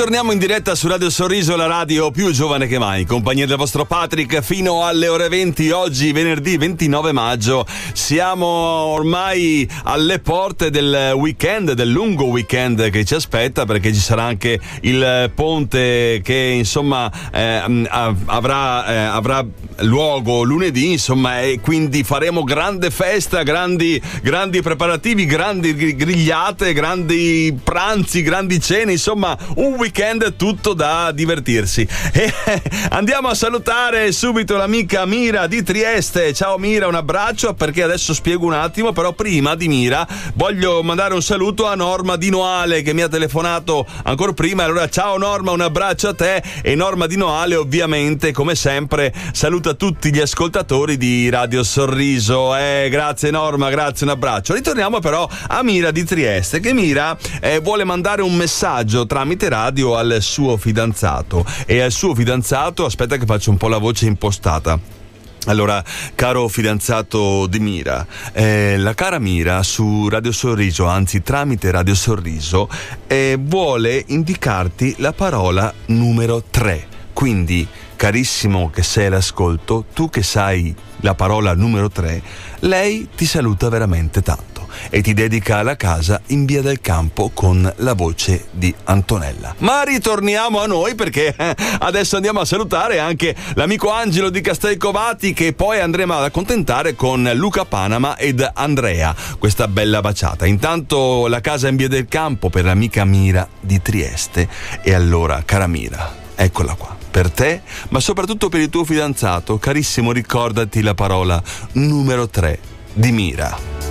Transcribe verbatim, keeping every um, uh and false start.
Ritorniamo in diretta su Radio Sorriso, la radio più giovane che mai, in compagnia del vostro Patrick fino alle ore venti. Oggi venerdì ventinove maggio, siamo ormai alle porte del weekend, del lungo weekend che ci aspetta, perché ci sarà anche il ponte che insomma eh, avrà, eh, avrà luogo lunedì, insomma, e quindi faremo grande festa, grandi, grandi preparativi, grandi grigliate, grandi pranzi, grandi cene, insomma un weekend tutto da divertirsi. E andiamo a salutare subito l'amica Mira di Trieste. Ciao Mira, un abbraccio, perché adesso spiego un attimo, però prima di Mira voglio mandare un saluto a Norma di Noale che mi ha telefonato ancora prima. Allora ciao Norma, un abbraccio a te. E Norma di Noale ovviamente come sempre saluta tutti gli ascoltatori di Radio Sorriso. Eh, grazie Norma, grazie, un abbraccio. Ritorniamo però a Mira di Trieste, che Mira eh, vuole mandare un messaggio tramite radio al suo fidanzato, e al suo fidanzato, aspetta che faccio un po' la voce impostata. Allora, caro fidanzato di Mira, eh, la cara Mira su Radio Sorriso, anzi tramite Radio Sorriso, eh, vuole indicarti la parola numero tre. Quindi, carissimo che sei all'ascolto, tu che sai la parola numero tre, lei ti saluta veramente tanto e ti dedica alla casa in Via del Campo con la voce di Antonella. Ma ritorniamo a noi, perché adesso andiamo a salutare anche l'amico Angelo di Castelcovati, che poi andremo ad accontentare con Luca Panama ed Andrea, questa bella baciata. Intanto la casa in Via del Campo per l'amica Mira di Trieste. E allora, cara Mira, eccola qua per te, ma soprattutto per il tuo fidanzato. Carissimo, ricordati la parola numero tre di Mira.